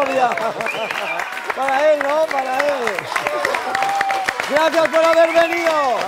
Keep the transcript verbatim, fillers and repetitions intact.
novia. Para él, ¿no? Para él. Gracias por haber venido.